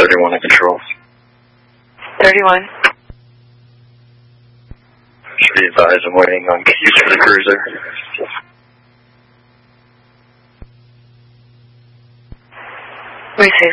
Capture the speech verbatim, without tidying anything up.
thirty-one in control. thirty-one. Should be advised, I'm waiting on keys for the cruiser. Receive.